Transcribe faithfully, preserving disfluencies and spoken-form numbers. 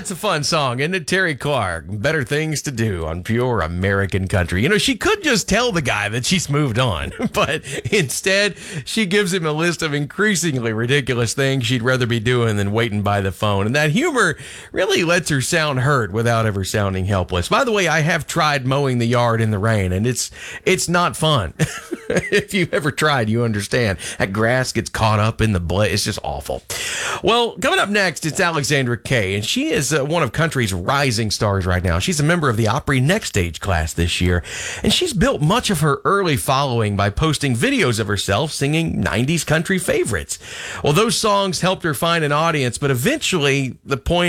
That's a fun song, isn't it? Terry Clark, Better Things to Do on Pure American Country. You know, she could just tell the guy that she's moved on, but instead she gives him a list of increasingly ridiculous things she'd rather be doing than waiting by the phone. And that humor really lets her sound hurt without ever sounding helpless. By the way, I have tried mowing the yard in the rain, and it's it's not fun. If you've ever tried, you understand. That grass gets caught up in the blood. It's just awful. Well, coming up next, it's Alexandra Kay, and she is uh, one of country's rising stars right now. She's a member of the Opry Next Stage class this year, and she's built much of her early following by posting videos of herself singing nineties country favorites. Well, those songs helped her find an audience, but eventually the point